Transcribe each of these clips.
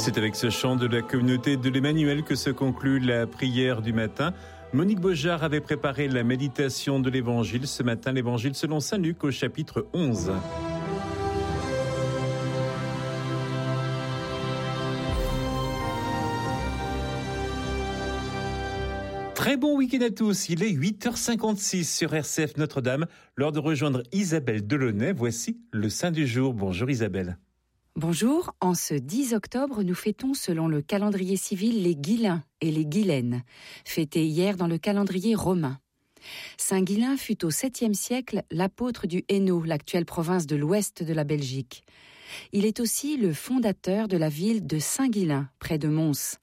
C'est avec ce chant de la communauté de l'Emmanuel que se conclut la prière du matin. Monique Beaujard avait préparé la méditation de l'Évangile. Ce matin, l'Évangile selon saint Luc au chapitre 11. Très bon week-end à tous, il est 8h56 sur RCF Notre-Dame. L'heure de rejoindre Isabelle Delaunay. Voici le Saint du jour. Bonjour Isabelle. Bonjour, en ce 10 octobre, nous fêtons selon le calendrier civil les Guilains et les Guilaines, fêtés hier dans le calendrier romain. Saint Guilain fut au 7e siècle l'apôtre du Hainaut, l'actuelle province de l'ouest de la Belgique. Il est aussi le fondateur de la ville de Saint-Guilain, près de Mons.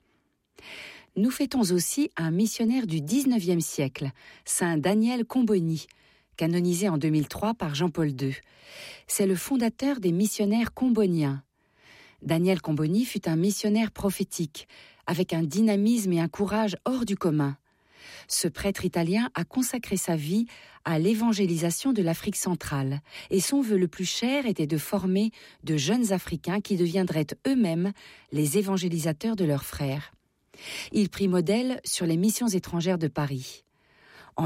Nous fêtons aussi un missionnaire du 19e siècle, Saint Daniel Comboni, canonisé en 2003 par Jean-Paul II. C'est le fondateur des missionnaires comboniens. Daniel Comboni fut un missionnaire prophétique, avec un dynamisme et un courage hors du commun. Ce prêtre italien a consacré sa vie à l'évangélisation de l'Afrique centrale, et son vœu le plus cher était de former de jeunes Africains qui deviendraient eux-mêmes les évangélisateurs de leurs frères. Il prit modèle sur les missions étrangères de Paris. En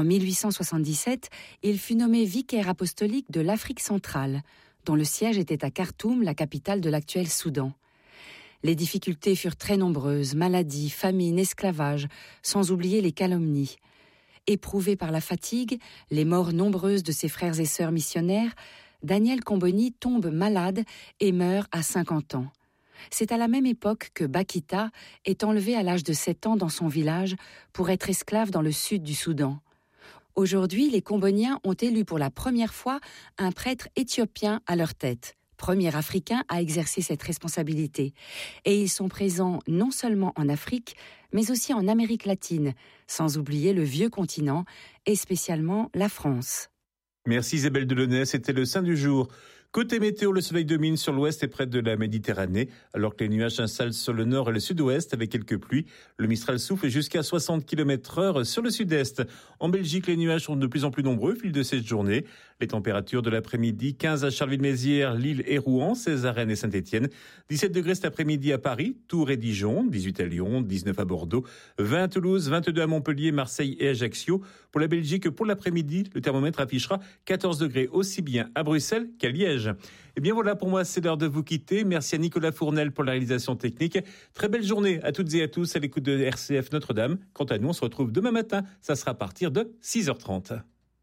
1877, il fut nommé vicaire apostolique de l'Afrique centrale, dont le siège était à Khartoum, la capitale de l'actuel Soudan. Les difficultés furent très nombreuses, maladies, famine, esclavage, sans oublier les calomnies. Éprouvé par la fatigue, les morts nombreuses de ses frères et sœurs missionnaires, Daniel Comboni tombe malade et meurt à 50 ans. C'est à la même époque que Bakita est enlevé à l'âge de 7 ans dans son village pour être esclave dans le sud du Soudan. Aujourd'hui, les Comboniens ont élu pour la première fois un prêtre éthiopien à leur tête, premier Africain à exercer cette responsabilité. Et ils sont présents non seulement en Afrique, mais aussi en Amérique latine, sans oublier le vieux continent et spécialement la France. Merci Isabelle Delaunay, c'était le Saint du jour. Côté météo, le soleil domine sur l'ouest et près de la Méditerranée, alors que les nuages s'installent sur le nord et le sud-ouest avec quelques pluies. Le Mistral souffle jusqu'à 60 km/h sur le sud-est. En Belgique, les nuages sont de plus en plus nombreux au fil de cette journée. Les températures de l'après-midi, 15 à Charleville-Mézières, Lille et Rouen, 16 à Rennes et Saint-Étienne, 17 degrés cet après-midi à Paris, Tours et Dijon, 18 à Lyon, 19 à Bordeaux, 20 à Toulouse, 22 à Montpellier, Marseille et Ajaccio. Pour la Belgique, pour l'après-midi, le thermomètre affichera 14 degrés aussi bien à Bruxelles qu'à Liège. Et bien voilà, pour moi, c'est l'heure de vous quitter. Merci à Nicolas Fournel pour la réalisation technique. Très belle journée à toutes et à tous à l'écoute de RCF Notre-Dame. Quant à nous, on se retrouve demain matin. Ça sera à partir de 6h30.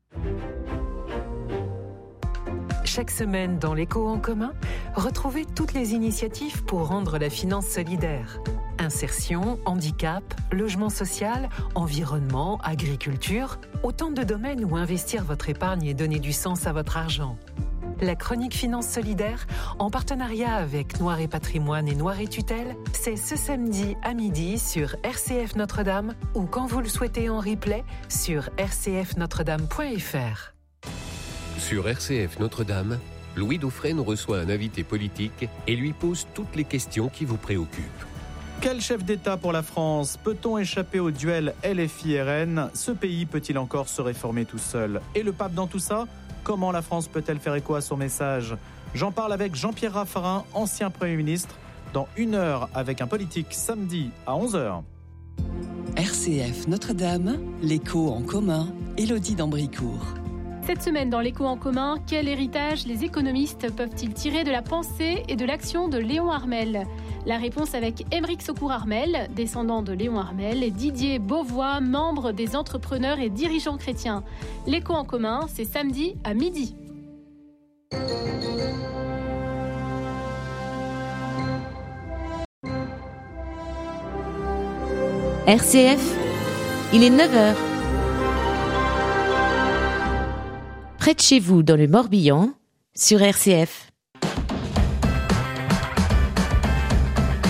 Chaque semaine dans l'Écho en commun, retrouvez toutes les initiatives pour rendre la finance solidaire. Insertion, handicap, logement social, environnement, agriculture, autant de domaines où investir votre épargne et donner du sens à votre argent. La chronique Finance Solidaire, en partenariat avec Noir et Patrimoine et Noir et Tutelle, c'est ce samedi à midi sur RCF Notre-Dame ou quand vous le souhaitez en replay sur rcfnotredame.fr. Sur RCF Notre-Dame, Louis Dauphren reçoit un invité politique et lui pose toutes les questions qui vous préoccupent. Quel chef d'État pour la France ? Peut-on échapper au duel LFI-RN ? Ce pays peut-il encore se réformer tout seul ? Et le pape dans tout ça ? Comment la France peut-elle faire écho à son message ? J'en parle avec Jean-Pierre Raffarin, ancien Premier ministre, dans 1 heure avec un politique samedi à 11h. RCF Notre-Dame, l'Écho en commun, Élodie d'Ambricourt. Cette semaine dans l'Écho en commun, quel héritage les économistes peuvent-ils tirer de la pensée et de l'action de Léon Harmel ? La réponse avec Aymeric Secours-Harmel, descendant de Léon Harmel, et Didier Beauvois, membre des entrepreneurs et dirigeants chrétiens. L'Écho en commun, c'est samedi à midi. RCF, il est 9h. Près de chez vous, dans le Morbihan, sur RCF.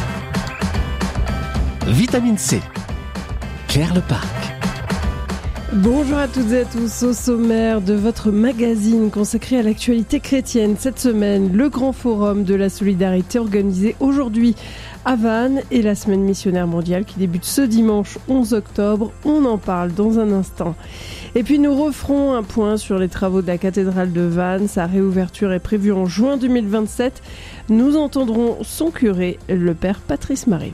Vitamine C. Claire Leparc. Bonjour à toutes et à tous, au sommaire de votre magazine consacré à l'actualité chrétienne. Cette semaine, le grand forum de la solidarité organisé aujourd'hui à Vannes et la semaine missionnaire mondiale qui débute ce dimanche 11 octobre. On en parle dans un instant. Et puis nous referons un point sur les travaux de la cathédrale de Vannes. Sa réouverture est prévue en juin 2027. Nous entendrons son curé, le père Patrice Marive.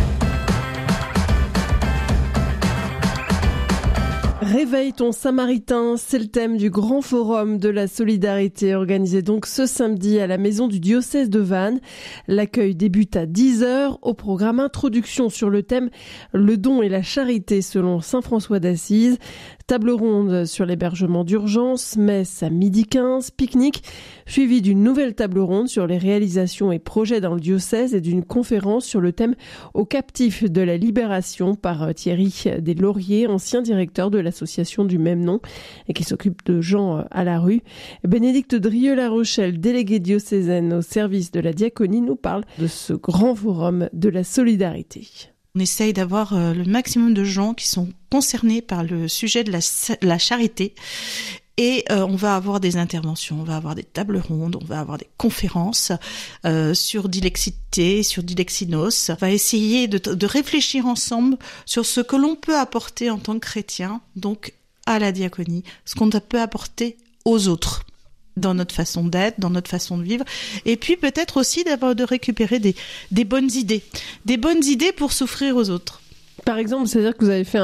Réveille ton Samaritain, c'est le thème du grand forum de la solidarité organisé donc ce samedi à la maison du diocèse de Vannes. L'accueil débute à 10h. Au programme introduction sur le thème le don et la charité selon saint François d'Assise. Table ronde sur l'hébergement d'urgence, messe à 12h15, pique-nique, suivi d'une nouvelle table ronde sur les réalisations et projets dans le diocèse et d'une conférence sur le thème aux captifs de la libération par Thierry Deslauriers, ancien directeur de l'association du même nom et qui s'occupe de gens à la rue. Bénédicte Drieux-La Rochelle, déléguée diocésaine au service de la diaconie, nous parle de ce grand forum de la solidarité. On essaye d'avoir le maximum de gens qui sont concernés par le sujet de la charité. Et on va avoir des interventions, on va avoir des tables rondes, on va avoir des conférences sur dilexité, sur dilexinos. On va essayer de réfléchir ensemble sur ce que l'on peut apporter en tant que chrétien, donc à la diaconie, ce qu'on peut apporter aux autres, dans notre façon d'être, dans notre façon de vivre, et puis peut-être aussi de récupérer des bonnes idées pour s'offrir aux autres. Par exemple, c'est-à-dire que vous avez fait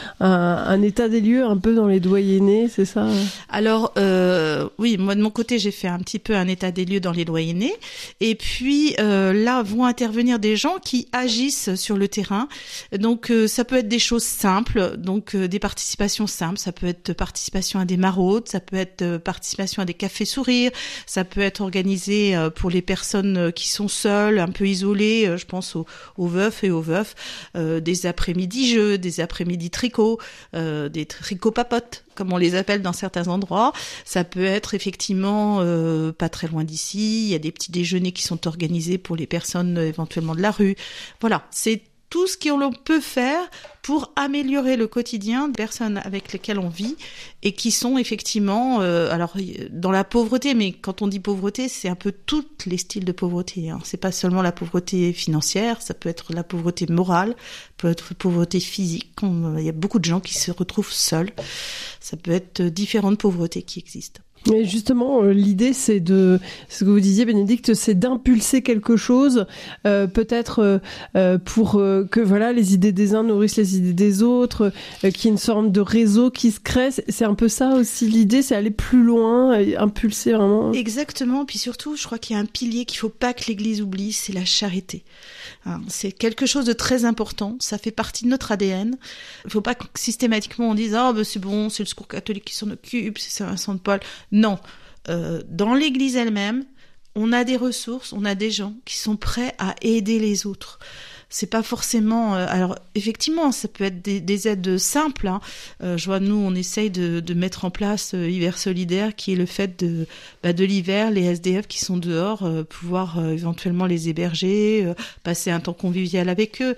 un état des lieux un peu dans les doyennés, c'est ça ? Alors, oui, moi de mon côté, j'ai fait un petit peu un état des lieux dans les doyennés. Et puis, là, vont intervenir des gens qui agissent sur le terrain. Donc, ça peut être des choses simples, donc des participations simples. Ça peut être participation à des maraudes, ça peut être participation à des cafés sourires, ça peut être organisé pour les personnes qui sont seules, un peu isolées. Je pense aux veufs et aux veufs, des après-midi jeux, des après-midi tricot, des tricots papotes, comme on les appelle dans certains endroits. Ça peut être effectivement pas très loin d'ici. Il y a des petits déjeuners qui sont organisés pour les personnes éventuellement de la rue. Voilà, c'est tout ce qu'on peut faire pour améliorer le quotidien des personnes avec lesquelles on vit et qui sont effectivement, alors dans la pauvreté, mais quand on dit pauvreté, c'est un peu tous les styles de pauvreté. Hein. C'est pas seulement la pauvreté financière, ça peut être la pauvreté morale, peut être la pauvreté physique. Il y a beaucoup de gens qui se retrouvent seuls. Ça peut être différentes pauvretés qui existent. Et justement, l'idée, c'est de, ce que vous disiez, Bénédicte, c'est d'impulser quelque chose, peut-être pour que voilà, les idées des uns nourrissent les idées des autres, qu'il y ait une sorte de réseau qui se crée. C'est un peu ça aussi l'idée, c'est aller plus loin, impulser vraiment. Exactement. Puis surtout, je crois qu'il y a un pilier qu'il faut pas que l'Église oublie, c'est la charité. C'est quelque chose de très important. Ça fait partie de notre ADN. Il faut pas que systématiquement on dise c'est bon, c'est le Secours catholique qui s'en occupe, c'est Saint-Vincent de Paul. Non, dans l'Église elle-même, on a des ressources, on a des gens qui sont prêts à aider les autres. C'est pas forcément... alors, effectivement, ça peut être des aides simples. Hein. Je vois, nous, on essaye de mettre en place Hiver Solidaire, qui est le fait de l'hiver, les SDF qui sont dehors, pouvoir éventuellement les héberger, passer un temps convivial avec eux.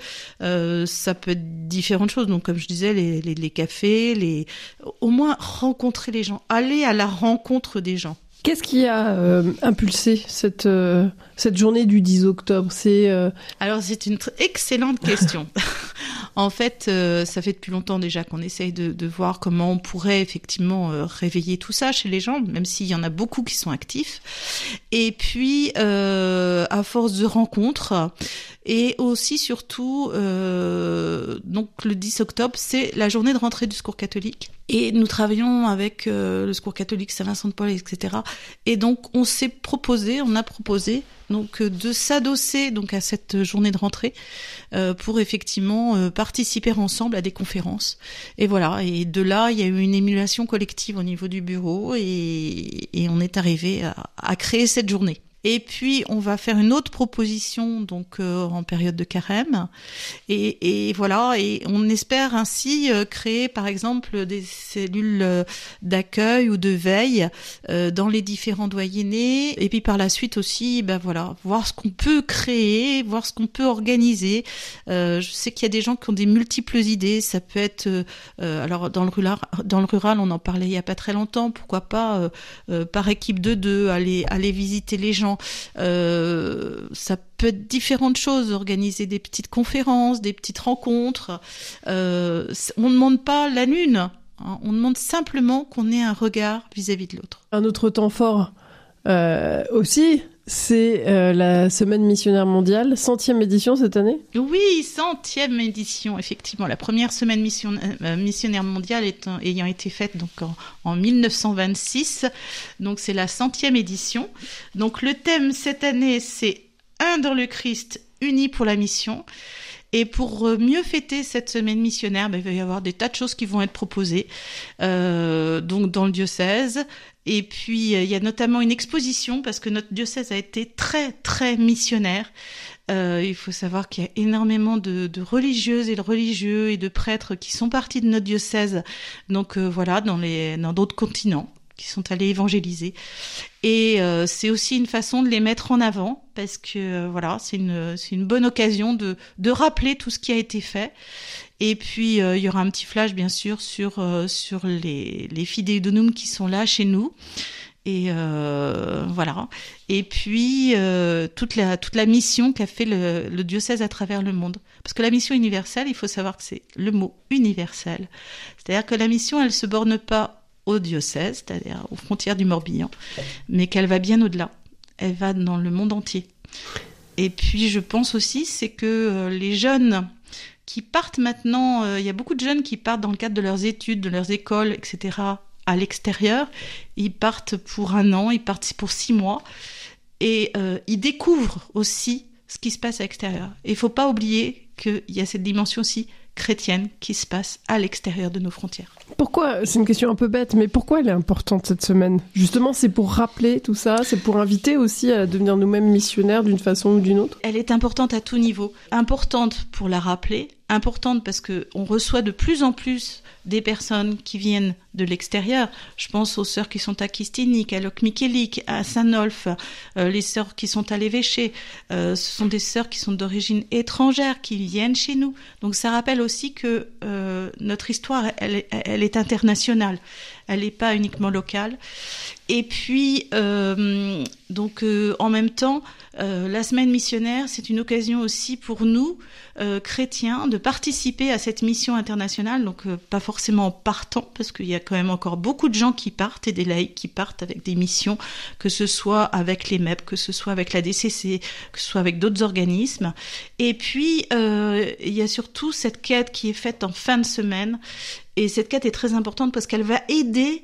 Ça peut être différentes choses. Donc, comme je disais, les cafés, au moins rencontrer les gens, aller à la rencontre des gens. Qu'est-ce qui a impulsé cette journée du 10 octobre ? Alors, c'est une excellente question. En fait, ça fait depuis longtemps déjà qu'on essaye de voir comment on pourrait effectivement réveiller tout ça chez les gens, même s'il y en a beaucoup qui sont actifs. Et puis, à force de rencontres, et aussi surtout, donc le 10 octobre, c'est la journée de rentrée du Secours catholique. Et nous travaillons avec le Secours catholique Saint-Vincent de Paul, etc. Et donc, on a proposé donc de s'adosser donc à cette journée de rentrée pour effectivement participer ensemble à des conférences. Et voilà, et de là, il y a eu une émulation collective au niveau du bureau et on est arrivé à créer cette journée. Et puis, on va faire une autre proposition, donc en période de carême. Et voilà, et on espère ainsi créer, par exemple, des cellules d'accueil ou de veille dans les différents doyennés. Et puis par la suite aussi, voir ce qu'on peut créer, voir ce qu'on peut organiser. Je sais qu'il y a des gens qui ont des multiples idées. Ça peut être, alors dans le rural, on en parlait il y a pas très longtemps. Pourquoi pas par équipe de 2 aller visiter les gens. Ça peut être différentes choses, organiser des petites conférences, des petites rencontres. On ne demande pas la lune, hein, on demande simplement qu'on ait un regard vis-à-vis de l'autre. Un autre temps fort aussi, c'est la Semaine missionnaire mondiale, 100e édition cette année. Oui, 100e édition, effectivement. La première Semaine missionnaire mondiale ayant été faite donc en 1926. Donc c'est la 100e édition. Donc le thème cette année, c'est un dans le Christ, unis pour la mission. Et pour mieux fêter cette semaine missionnaire, il va y avoir des tas de choses qui vont être proposées donc dans le diocèse. Et puis, il y a notamment une exposition, parce que notre diocèse a été très, très missionnaire. Il faut savoir qu'il y a énormément de religieuses et de religieux et de prêtres qui sont partis de notre diocèse, donc dans d'autres continents, qui sont allés évangéliser. Et c'est aussi une façon de les mettre en avant, parce que c'est une bonne occasion de rappeler tout ce qui a été fait. Et puis il y aura un petit flash bien sûr sur les fidei-donum qui sont là chez nous. Et voilà. Et puis toute la mission qu'a fait le diocèse à travers le monde. Parce que la mission universelle, il faut savoir que c'est le mot universel. C'est-à-dire que la mission, elle se borne pas au diocèse, c'est-à-dire aux frontières du Morbihan, mais qu'elle va bien au-delà. Elle va dans le monde entier. Et puis je pense aussi, c'est que les jeunes qui partent maintenant, il y a beaucoup de jeunes qui partent dans le cadre de leurs études, de leurs écoles, etc., à l'extérieur. Ils partent pour 1 an, ils partent pour 6 mois, et ils découvrent aussi ce qui se passe à l'extérieur. Et il ne faut pas oublier qu'il y a cette dimension aussi chrétienne qui se passe à l'extérieur de nos frontières. Pourquoi, c'est une question un peu bête, mais pourquoi elle est importante cette semaine ? Justement, c'est pour rappeler tout ça, c'est pour inviter aussi à devenir nous-mêmes missionnaires d'une façon ou d'une autre ? Elle est importante à tout niveau. Importante pour la rappeler, importante parce qu'on reçoit de plus en plus des personnes qui viennent de l'extérieur. Je pense aux sœurs qui sont à Kistinik, à Locmiquélic, à Saint-Nolf, les sœurs qui sont à l'Évêché. Ce sont des sœurs qui sont d'origine étrangère, qui viennent chez nous. Donc ça rappelle aussi que notre histoire, elle est internationale. Elle n'est pas uniquement locale. Et puis, en même temps, la semaine missionnaire, c'est une occasion aussi pour nous, chrétiens, de participer à cette mission internationale. Donc, pas forcément en partant, parce qu'il y a quand même encore beaucoup de gens qui partent et des laïcs qui partent avec des missions, que ce soit avec les MEP, que ce soit avec la DCC, que ce soit avec d'autres organismes. Et puis, il y a surtout cette quête qui est faite en fin de semaine. Et cette quête est très importante parce qu'elle va aider,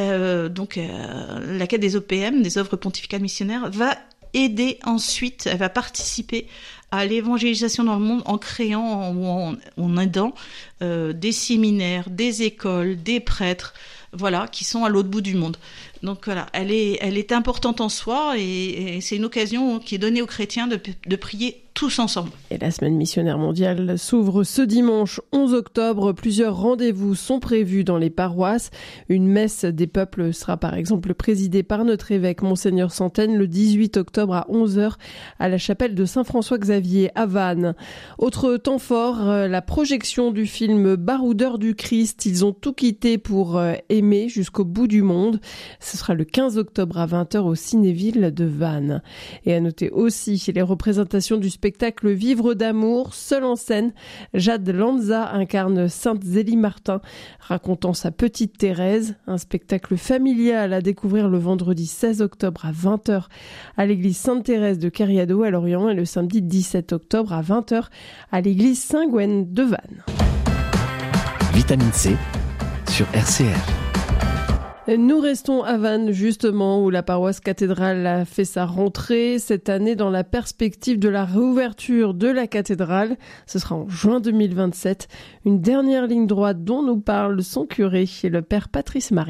la quête des OPM, des œuvres pontificales missionnaires, va aider ensuite, elle va participer à l'évangélisation dans le monde en créant ou en aidant des séminaires, des écoles, des prêtres, qui sont à l'autre bout du monde. Donc voilà, elle est importante en soi et c'est une occasion qui est donnée aux chrétiens de prier tous ensemble. Et la semaine missionnaire mondiale s'ouvre ce dimanche 11 octobre. Plusieurs rendez-vous sont prévus dans les paroisses. Une messe des peuples sera par exemple présidée par notre évêque Monseigneur Santène le 18 octobre à 11h à la chapelle de Saint-François-Xavier à Vannes. Autre temps fort, la projection du film Baroudeurs du Christ. Ils ont tout quitté pour aimer jusqu'au bout du monde. Ce sera le 15 octobre à 20h au Cinéville de Vannes. Et à noter aussi les représentations du spectacle Vivre d'amour, seul en scène. Jade Lanza incarne Sainte Zélie Martin, racontant sa petite Thérèse. Un spectacle familial à découvrir le vendredi 16 octobre à 20h à l'église Sainte-Thérèse de Cariado à Lorient et le samedi 17 octobre à 20h à l'église Saint-Gwen de Vannes. Vitamine C sur RCF. Nous restons à Vannes, justement, où la paroisse cathédrale a fait sa rentrée cette année dans la perspective de la réouverture de la cathédrale. Ce sera en juin 2027. Une dernière ligne droite dont nous parle son curé, le père Patrice Marive.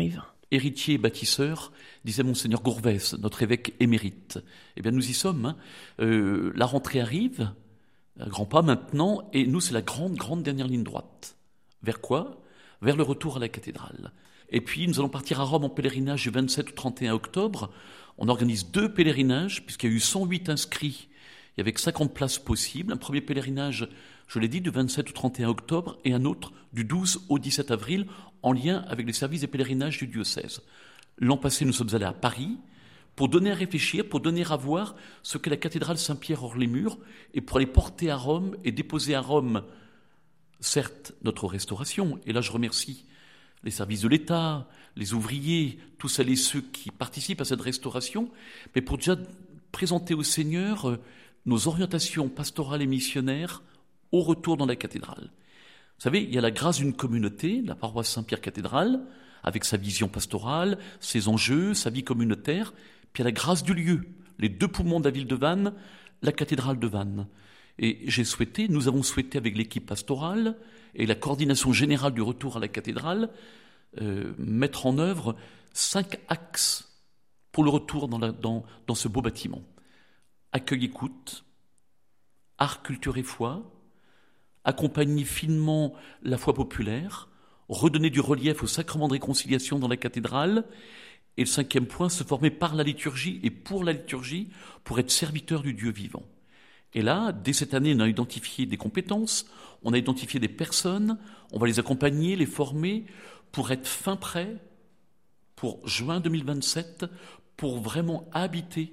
héritier et bâtisseur, disait Monseigneur Gourvès, notre évêque émérite. Eh bien, nous y sommes. La rentrée arrive, à grands pas maintenant, et nous, c'est la grande dernière ligne droite. Vers quoi ? Vers le retour à la cathédrale. Et puis, nous allons partir à Rome en pèlerinage du 27 au 31 octobre. On organise 2 pèlerinages, puisqu'il y a eu 108 inscrits. Il y avait 50 places possibles. Un premier pèlerinage, je l'ai dit, du 27 au 31 octobre, et un autre du 12 au 17 avril, en lien avec les services des pèlerinages du diocèse. L'an passé, nous sommes allés à Paris pour donner à réfléchir, pour donner à voir ce qu'est la cathédrale Saint-Pierre hors les murs, et pour aller porter à Rome et déposer à Rome, certes, notre restauration. Et là, je remercie les services de l'État, les ouvriers, tous celles et ceux qui participent à cette restauration, mais pour déjà présenter au Seigneur nos orientations pastorales et missionnaires au retour dans la cathédrale. Vous savez, il y a la grâce d'une communauté, la paroisse Saint-Pierre-Cathédrale, avec sa vision pastorale, ses enjeux, sa vie communautaire, puis il y a la grâce du lieu, les 2 poumons de la ville de Vannes, la cathédrale de Vannes. Et nous avons souhaité avec l'équipe pastorale et la coordination générale du retour à la cathédrale, mettre en œuvre 5 axes pour le retour dans ce beau bâtiment. Accueil-écoute, art, culture et foi, accompagner finement la foi populaire, redonner du relief au sacrement de réconciliation dans la cathédrale, et le 5e point, se former par la liturgie et pour la liturgie, pour être serviteur du Dieu vivant. Et là, dès cette année, on a identifié des compétences, on a identifié des personnes, on va les accompagner, les former, pour être fin prêt, pour juin 2027, pour vraiment habiter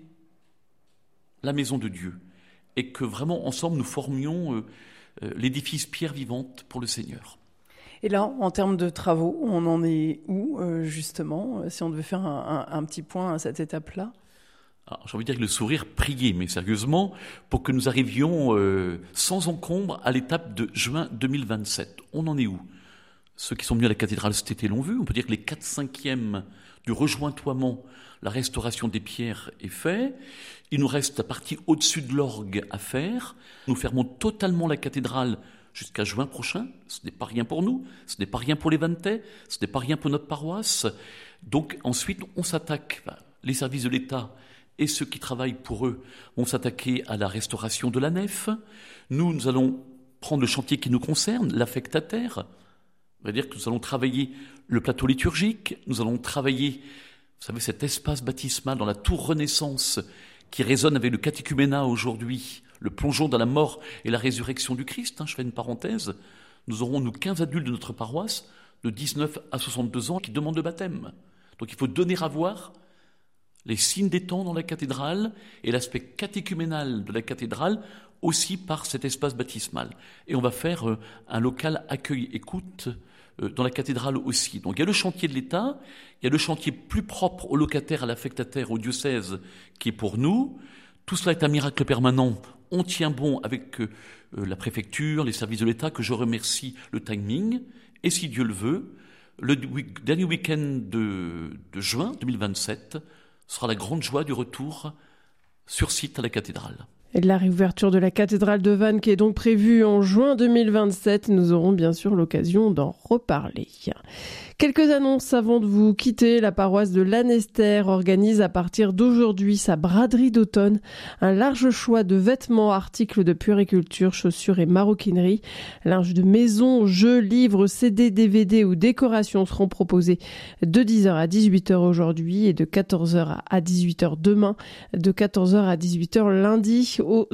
la maison de Dieu, et que vraiment, ensemble, nous formions l'édifice pierre vivante pour le Seigneur. Et là, en termes de travaux, on en est où, justement, si on devait faire un petit point à cette étape-là ? Alors, j'ai envie de dire que le sourire, prier, mais sérieusement, pour que nous arrivions sans encombre à l'étape de juin 2027. On en est où ? Ceux qui sont venus à la cathédrale cet été l'ont vu. On peut dire que les 4/5 du rejointoiement, la restauration des pierres est fait. Il nous reste la partie au-dessus de l'orgue à faire. Nous fermons totalement la cathédrale jusqu'à juin prochain. Ce n'est pas rien pour nous, ce n'est pas rien pour les Vannetais, ce n'est pas rien pour notre paroisse. Donc ensuite, on s'attaque, les services de l'État et ceux qui travaillent pour eux vont s'attaquer à la restauration de la nef. Nous allons prendre le chantier qui nous concerne, l'affectataire. On va dire que nous allons travailler le plateau liturgique, nous allons travailler, vous savez, cet espace baptismal dans la tour Renaissance qui résonne avec le catéchuménat aujourd'hui, le plongeon dans la mort et la résurrection du Christ. Je fais une parenthèse. Nous aurons, 15 adultes de notre paroisse, de 19 à 62 ans, qui demandent le baptême. Donc il faut donner à voir les signes des temps dans la cathédrale et l'aspect catéchuménal de la cathédrale aussi par cet espace baptismal. Et on va faire un local accueil-écoute dans la cathédrale aussi. Donc il y a le chantier de l'État, il y a le chantier plus propre aux locataires, à l'affectataire, au diocèse, qui est pour nous. Tout cela est un miracle permanent. On tient bon avec la préfecture, les services de l'État, que je remercie le timing. Et si Dieu le veut, le dernier week-end de juin 2027 sera la grande joie du retour sur site à la cathédrale. Et de la réouverture de la cathédrale de Vannes qui est donc prévue en juin 2027. Nous aurons bien sûr l'occasion d'en reparler. Quelques annonces avant de vous quitter. La paroisse de Lanester organise à partir d'aujourd'hui sa braderie d'automne. Un large choix de vêtements, articles de puériculture, chaussures et maroquinerie. Linge de maison, jeux, livres, CD, DVD ou décorations seront proposés de 10h à 18h aujourd'hui et de 14h à 18h demain, de 14h à 18h lundi au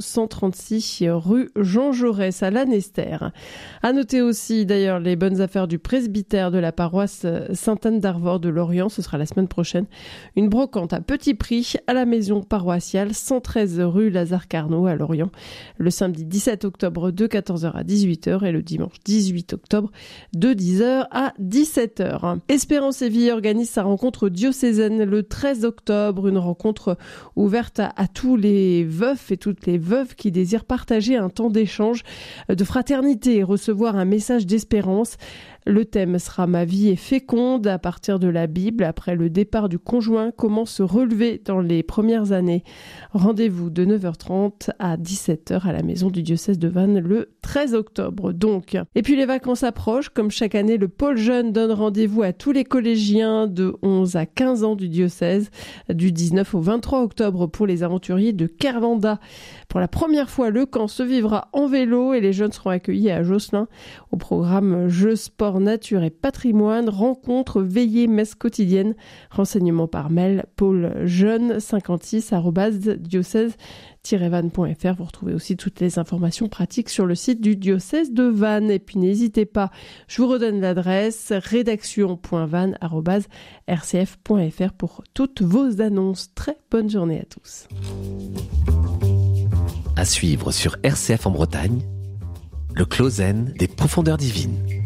136 rue Jean Jaurès à Lanester. À noter aussi d'ailleurs les bonnes affaires du presbytère de la paroisse Sainte-Anne d'Arvor de Lorient. Ce sera la semaine prochaine. Une brocante à petit prix à la maison paroissiale 113 rue Lazare Carnot à Lorient. Le samedi 17 octobre de 14h à 18h et le dimanche 18 octobre de 10h à 17h. Espérance et Vie organise sa rencontre diocésaine le 13 octobre. Une rencontre ouverte à tous les veufs et toutes les veuves qui désirent partager un temps d'échange, de fraternité et recevoir un message d'espérance. Le thème sera « Ma vie est féconde » à partir de la Bible. Après le départ du conjoint, comment se relever dans les premières années. Rendez-vous de 9h30 à 17h à la maison du diocèse de Vannes le 13 octobre donc. Et puis les vacances approchent. Comme chaque année, le pôle jeune donne rendez-vous à tous les collégiens de 11 à 15 ans du diocèse du 19 au 23 octobre pour les aventuriers de Kerlanda. Pour la première fois, le camp se vivra en vélo et les jeunes seront accueillis à Josselin. Au programme Jeux, sport, nature et patrimoine, rencontres, veillées, messes quotidiennes. Renseignements par mail pôlejeune56@diocèse-vannes.fr. Vous retrouvez aussi toutes les informations pratiques sur le site du diocèse de Vannes. Et puis n'hésitez pas, je vous redonne l'adresse rédaction.vannes@rcf.fr pour toutes vos annonces. Très bonne journée à tous. À suivre sur RCF en Bretagne, le Closen des profondeurs divines.